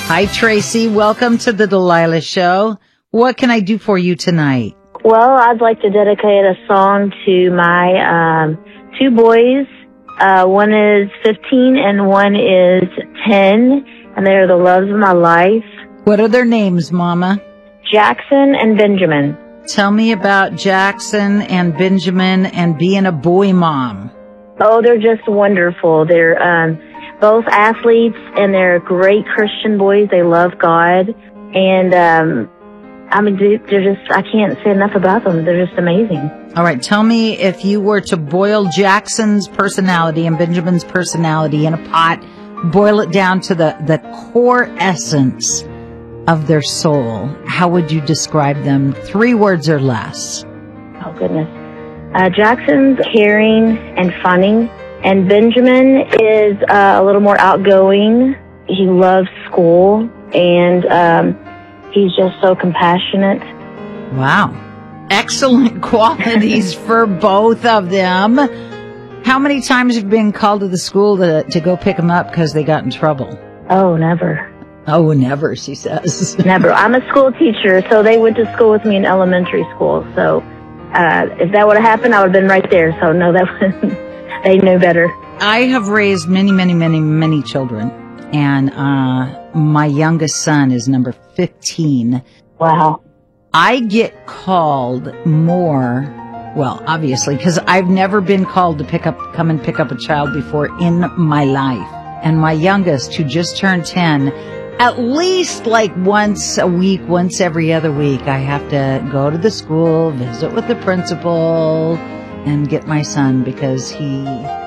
Hi, Tracy. Welcome to the Delilah Show. What can I do for you tonight? Well, I'd like to dedicate a song to my two boys. One is 15 and one is 10, and they're the loves of my life. What are their names, Mama? Jackson and Benjamin. Tell me about Jackson and Benjamin and being a boy mom. Oh, they're just wonderful. They're both athletes, and they're great Christian boys. They love God, and I mean, they're just, I can't say enough about them. They're just amazing. All right, tell me, if you were to boil Jackson's personality and Benjamin's personality in a pot, boil it down to the core essence of their soul, how would you describe them? 3 words or less. Oh, goodness. Jackson's caring and funny, and Benjamin is a little more outgoing. He loves school, and he's just so compassionate. Wow. Excellent qualities for both of them. How many times have you been called to the school to go pick them up because they got in trouble? Oh, never. Oh, never, she says. Never. I'm a school teacher, so they went to school with me in elementary school. So if that would have happened, I would have been right there. So no, they knew better. I have raised many children, and my youngest son is number 15. Wow. I get called more, well, obviously, because I've never been called to come and pick up a child before in my life. And my youngest, who just turned 10, at least like once a week, once every other week, I have to go to the school, visit with the principal, and get my son because he